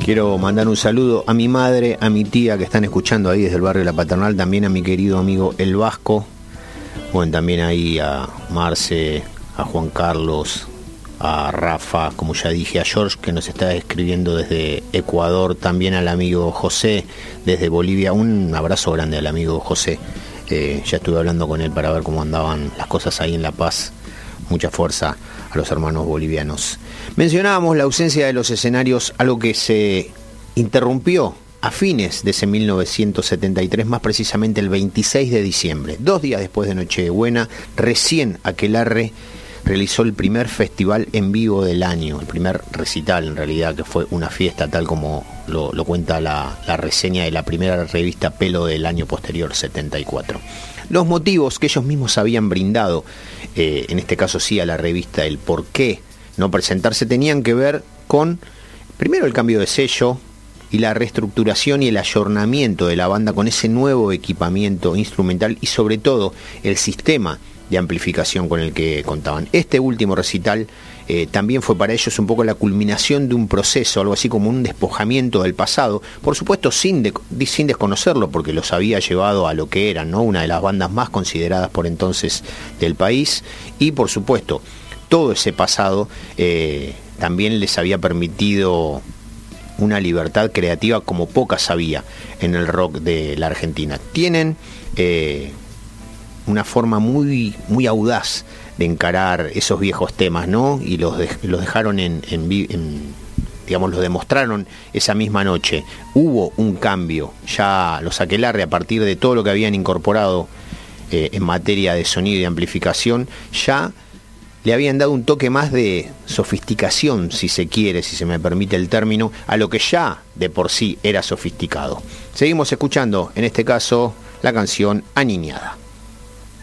Quiero mandar un saludo a mi madre, a mi tía que están escuchando ahí desde el barrio La Paternal, también a mi querido amigo El Vasco, bueno, también ahí a Marce, a Juan Carlos, a Rafa, como ya dije, a George que nos está escribiendo desde Ecuador, también al amigo José desde Bolivia. Un abrazo grande al amigo José, ya estuve hablando con él para ver cómo andaban las cosas ahí en La Paz. Mucha fuerza a los hermanos bolivianos. Mencionábamos la ausencia de los escenarios, algo que se interrumpió a fines de ese 1973, más precisamente el 26 de diciembre, 2 días después de Nochebuena. Recién Aquelarre realizó el primer festival en vivo del año, el primer recital en realidad, que fue una fiesta, tal como lo cuenta la reseña de la primera revista Pelo del año posterior, 74. Los motivos que ellos mismos habían brindado, en este caso sí a la revista, el por qué no presentarse, tenían que ver con, primero, el cambio de sello y la reestructuración y el ayornamiento de la banda con ese nuevo equipamiento instrumental y sobre todo el sistema de amplificación con el que contaban. Este último recital también fue para ellos un poco la culminación de un proceso, algo así como un despojamiento del pasado, por supuesto sin desconocerlo, porque los había llevado a lo que eran, ¿no?, una de las bandas más consideradas por entonces del país, y por supuesto todo ese pasado también les había permitido una libertad creativa como pocas había en el rock de la Argentina. Tienen una forma muy, muy audaz de encarar esos viejos temas, ¿no? Y los dejaron digamos, lo demostraron esa misma noche. Hubo un cambio, ya los Aquelarre, a partir de todo lo que habían incorporado en materia de sonido y amplificación, ya le habían dado un toque más de sofisticación, si se quiere, si se me permite el término, a lo que ya de por sí era sofisticado. Seguimos escuchando, en este caso, la canción Aniñada.